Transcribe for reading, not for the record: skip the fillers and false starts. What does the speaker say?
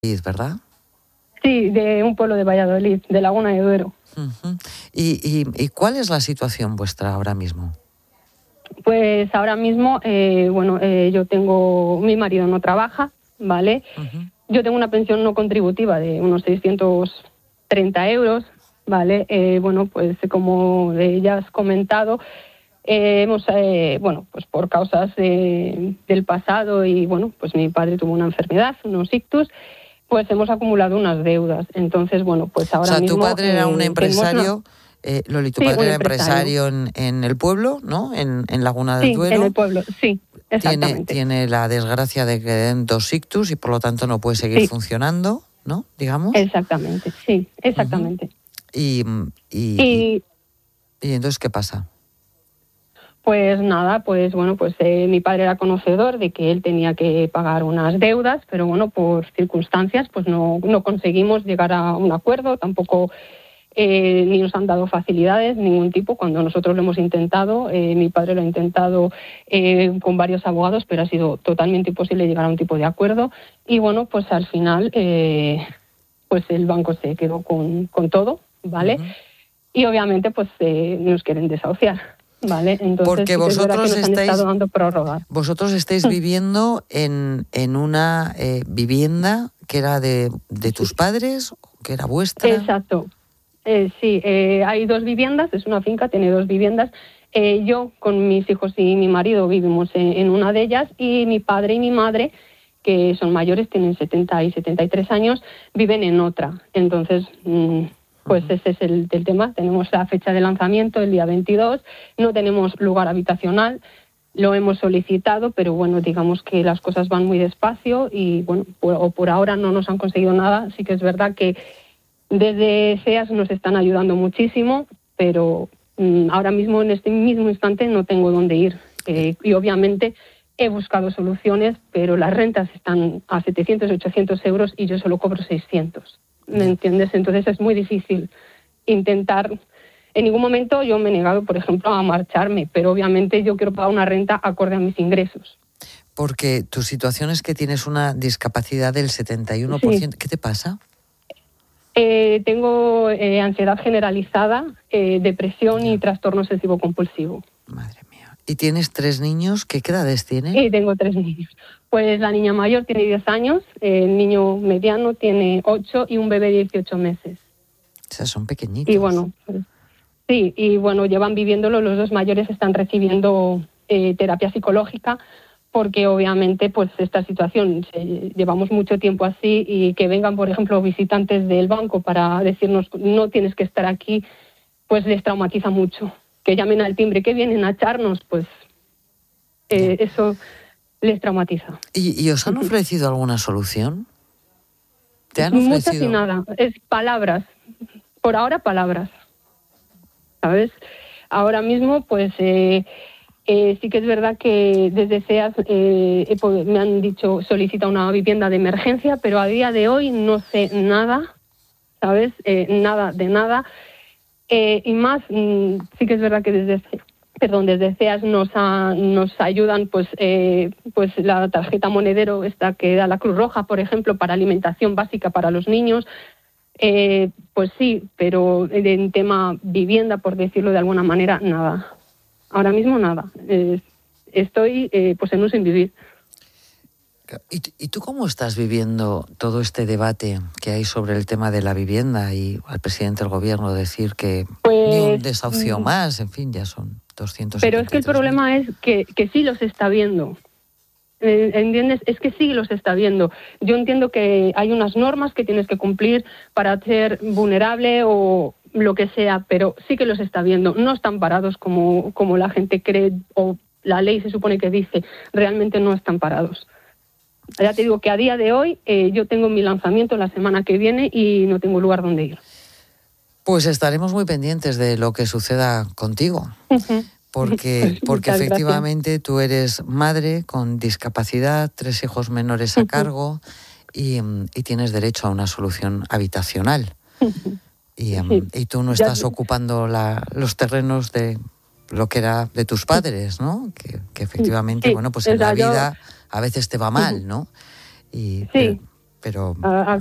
¿verdad? Sí, de un pueblo de Valladolid, de Laguna de Duero. Uh-huh. ¿Y cuál es la situación vuestra ahora mismo? Pues ahora mismo, yo tengo, mi marido no trabaja, ¿vale? Uh-huh. Yo tengo una pensión no contributiva de unos 630 euros, ¿vale? Pues como ya has comentado, pues por causas del pasado y, pues mi padre tuvo una enfermedad, unos ictus, pues hemos acumulado unas deudas. Entonces, pues ahora mismo... tu padre era un empresario... Loli, tu Sí, padre un era empresario en el pueblo, ¿no? En Laguna del Sí, Duero. en el pueblo, sí, exactamente. Tiene la desgracia de que den 2 ictus y por lo tanto no puede seguir funcionando, ¿no? Digamos. Exactamente, sí, exactamente. Uh-huh. Y entonces, ¿qué pasa? Pues nada, mi padre era conocedor de que él tenía que pagar unas deudas, pero por circunstancias pues no conseguimos llegar a un acuerdo, tampoco ni nos han dado facilidades de ningún tipo. Cuando nosotros lo hemos intentado, mi padre lo ha intentado con varios abogados, pero ha sido totalmente imposible llegar a un tipo de acuerdo. Y pues al final pues el banco se quedó con todo, ¿vale? Uh-huh. Y obviamente pues nos quieren desahuciar. Vale, entonces porque vosotros nos han estado dando prórroga. Vosotros estáis viviendo en una vivienda que era de tus padres, que era vuestra. Exacto. Sí, hay 2 viviendas, es una finca, tiene 2 viviendas. Yo con mis hijos y mi marido vivimos en una de ellas y mi padre y mi madre, que son mayores, tienen 70 y 73 años, viven en otra. Entonces... Pues ese es el tema. Tenemos la fecha de lanzamiento el día 22, no tenemos lugar habitacional, lo hemos solicitado, pero digamos que las cosas van muy despacio y por ahora no nos han conseguido nada. Sí que es verdad que desde SEAS nos están ayudando muchísimo, pero ahora mismo, en este mismo instante, no tengo dónde ir. Y obviamente he buscado soluciones, pero las rentas están a 700, 800 euros y yo solo cobro 600. ¿Me entiendes? Entonces es muy difícil intentar... En ningún momento yo me he negado, por ejemplo, a marcharme, pero obviamente yo quiero pagar una renta acorde a mis ingresos. Porque tu situación es que tienes una discapacidad del 71%. Sí. ¿Qué te pasa? Tengo ansiedad generalizada, depresión y trastorno obsesivo-compulsivo. Madre mía. ¿Y tienes 3 niños? ¿Qué edades tienen? Sí, tengo 3 niños. Pues la niña mayor tiene 10 años, el niño mediano tiene 8 y un bebé de 18 meses. O sea, son pequeñitos. Y sí, y llevan viviéndolo, los 2 mayores están recibiendo terapia psicológica porque obviamente pues esta situación, llevamos mucho tiempo así y que vengan, por ejemplo, visitantes del banco para decirnos no tienes que estar aquí, pues les traumatiza mucho. Que llamen al timbre, que vienen a echarnos, pues eso les traumatiza. ¿Y os han ofrecido alguna solución? ¿Te han ofrecido? Muchas y nada, es palabras, por ahora palabras, ¿sabes? Ahora mismo pues sí que es verdad que desde SEAS me han dicho solicita una vivienda de emergencia, pero a día de hoy no sé nada, ¿sabes? Nada de nada. Y más, sí que es verdad que desde CEAS nos ayudan pues la tarjeta monedero esta que da la Cruz Roja, por ejemplo, para alimentación básica para los niños. Pues sí, pero en tema vivienda, por decirlo de alguna manera, nada. Ahora mismo nada. Estoy pues en un sin vivir. ¿Y tú cómo estás viviendo todo este debate que hay sobre el tema de la vivienda y al presidente del gobierno decir que ni un desahucio más, en fin, ya son 200. Pero es que el problema es que sí los está viendo. ¿Entiendes? Es que sí los está viendo. Yo entiendo que hay unas normas que tienes que cumplir para ser vulnerable o lo que sea, pero sí que los está viendo. No están parados como la gente cree o la ley se supone que dice. Realmente no están parados. Ya te digo que a día de hoy yo tengo mi lanzamiento la semana que viene y no tengo lugar donde ir. Pues estaremos muy pendientes de lo que suceda contigo, porque efectivamente tú eres madre con discapacidad, 3 hijos menores a cargo y tienes derecho a una solución habitacional. Y tú no estás ocupando los terrenos de lo que era de tus padres, ¿no? Que efectivamente, bueno, pues en la vida a veces te va mal, ¿no? pero